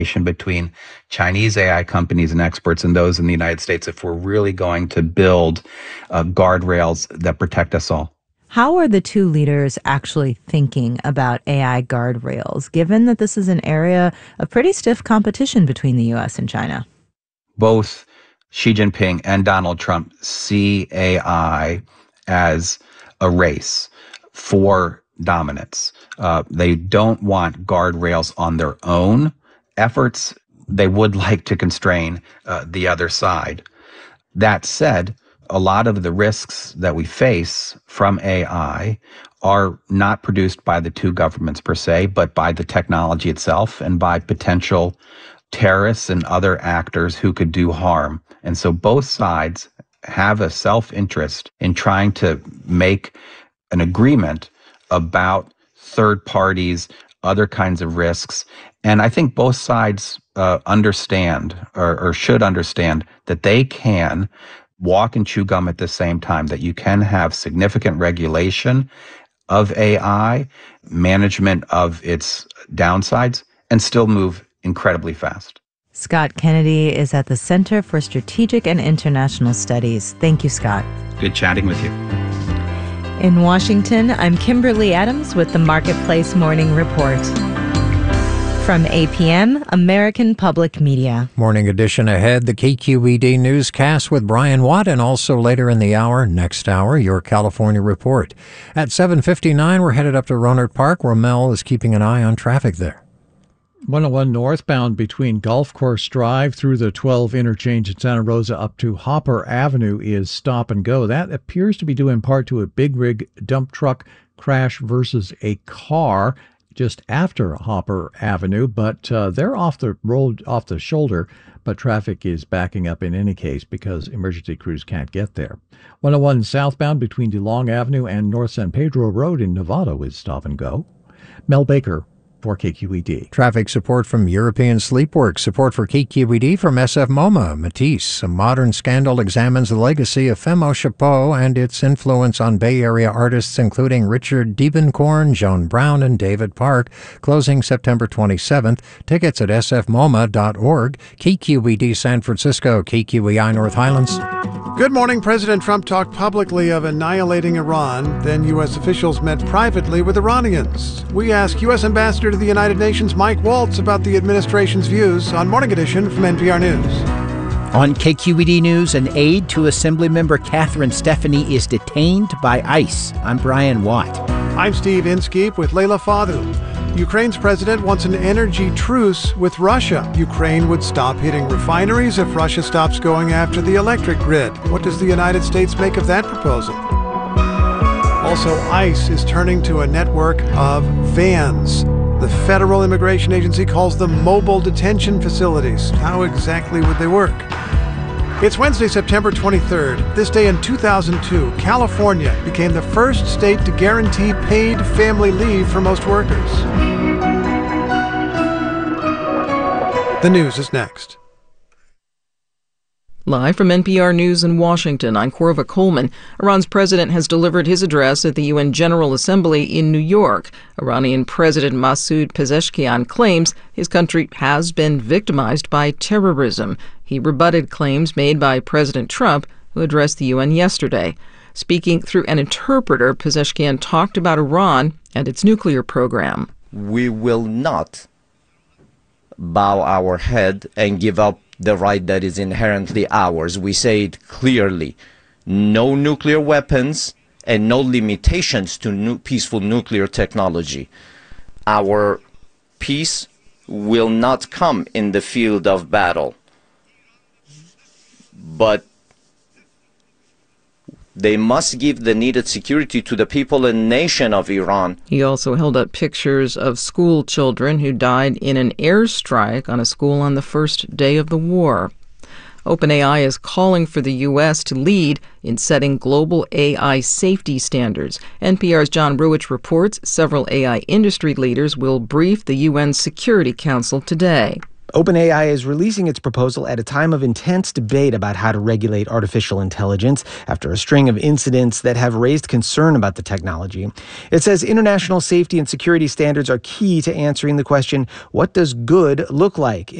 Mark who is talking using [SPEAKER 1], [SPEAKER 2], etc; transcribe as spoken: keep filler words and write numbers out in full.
[SPEAKER 1] between Chinese A I companies and experts and those in the United States if we're really going to build uh, guardrails that protect us all.
[SPEAKER 2] How are the two leaders actually thinking about A I guardrails, given that this is an area of pretty stiff competition between the U S and China?
[SPEAKER 1] Both Xi Jinping and Donald Trump see A I as a race for dominance. Uh, they don't want guardrails on their own efforts. They would like to constrain uh, the other side. That said, a lot of the risks that we face from A I are not produced by the two governments per se, but by the technology itself and by potential terrorists and other actors who could do harm. And so both sides have a self-interest in trying to make an agreement about third parties, other kinds of risks. And I think both sides uh, understand or, or should understand that they can walk and chew gum at the same time, that you can have significant regulation of A I, management of its downsides, and still move incredibly fast.
[SPEAKER 2] Scott Kennedy is at the Center for Strategic and International Studies. Thank you, Scott.
[SPEAKER 1] Good chatting with you.
[SPEAKER 2] In Washington, I'm Kimberly Adams with the Marketplace Morning Report. From A P M, American Public Media.
[SPEAKER 3] Morning edition ahead, the K Q E D newscast with Brian Watt, and also later in the hour, next hour, your California report. At seven fifty-nine, we're headed up to Rohnert Park, where Mel is keeping an eye on traffic there.
[SPEAKER 4] one oh one northbound between Golf Course Drive through the twelve interchange in Santa Rosa up to Hopper Avenue is stop and go. That appears to be due in part to a big rig dump truck crash versus a car just after Hopper Avenue, but uh, they're off the road, off the shoulder, but traffic is backing up in any case because emergency crews can't get there. one oh one southbound between DeLong Avenue and North San Pedro Road in Novato is stop and go. Mel Baker for K Q E D.
[SPEAKER 3] Traffic support from European Sleepworks. Support for K Q E D from S F MoMA. Matisse, a modern scandal, examines the legacy of Femme Chapeau and its influence on Bay Area artists, including Richard Diebenkorn, Joan Brown, and David Park. Closing September twenty-seventh. Tickets at s f moma dot org. K Q E D San Francisco, K Q E I North Highlands.
[SPEAKER 5] Good morning. President Trump talked publicly of annihilating Iran. Then U S officials met privately with Iranians. We ask U S Ambassador to the United Nations Mike Waltz about the administration's views on Morning Edition from N P R News.
[SPEAKER 6] On K Q E D News, an aide to Assemblymember Catherine Stephanie is detained by ICE. I'm Brian Watt.
[SPEAKER 5] I'm Steve Inskeep with Leila Fadul. Ukraine's president wants an energy truce with Russia. Ukraine would stop hitting refineries if Russia stops going after the electric grid. What does the United States make of that proposal? Also, ICE is turning to a network of vans. The Federal Immigration Agency calls them mobile detention facilities. How exactly would they work? It's Wednesday, September twenty-third. This day in two thousand two, California became the first state to guarantee paid family leave for most workers. The news is next.
[SPEAKER 7] Live from N P R News in Washington, I'm Corva Coleman. Iran's president has delivered his address at the U N General Assembly in New York. Iranian President Masoud Pezeshkian claims his country has been victimized by terrorism. He rebutted claims made by President Trump, who addressed the U N yesterday. Speaking through an interpreter, Pezeshkian talked about Iran and its nuclear program.
[SPEAKER 8] We will not bow our head and give up the right that is inherently ours. We say it clearly. No nuclear weapons and no limitations to nu- peaceful nuclear technology. Our peace will not come in the field of battle, but they must give the needed security to the people and nation of Iran.
[SPEAKER 7] He also held up pictures of school children who died in an airstrike on a school on the first day of the war. OpenAI is calling for the U S to lead in setting global A I safety standards. N P R's John Ruwitch reports several A I industry leaders will brief the U N Security Council today.
[SPEAKER 9] OpenAI is releasing its proposal at a time of intense debate about how to regulate artificial intelligence after a string of incidents that have raised concern about the technology. It says international safety and security standards are key to answering the question, what does good look like?